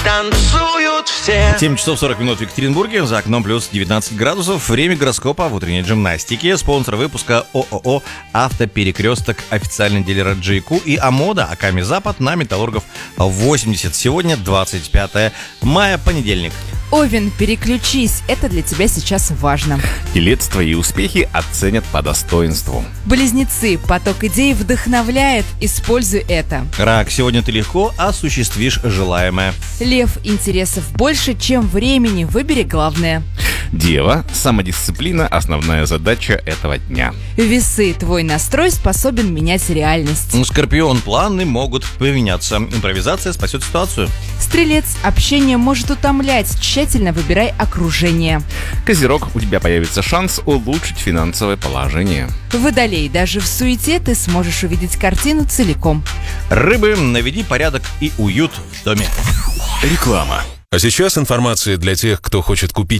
танцуют все. 7 часов 40 минут в Екатеринбурге, за окном плюс 19 градусов. Время гороскопа в утренней гимнастике. Спонсор выпуска ООО «Автоперекресток», официальный дилер Джейку и Амода, Аками Запад на Металлургов 80. Сегодня 25 мая, понедельник. Овен, переключись, это для тебя сейчас важно. Телец, твои успехи оценят по достоинству. Близнецы, поток идей вдохновляет, используй это. Рак, сегодня ты легко осуществишь желаемое. Лев, интересов больше, чем времени, выбери главное. Дева, самодисциплина – основная задача этого дня. Весы, твой настрой способен менять реальность. Скорпион, планы могут поменяться. Импровизация спасет ситуацию. Стрелец, общение может утомлять, тщательно выбирай окружение. Козерог, у тебя появится шанс улучшить финансовое положение. Водолей, даже в суете ты сможешь увидеть картину целиком. Рыбы, наведи порядок и уют в доме. Реклама. А сейчас информация для тех, кто хочет купить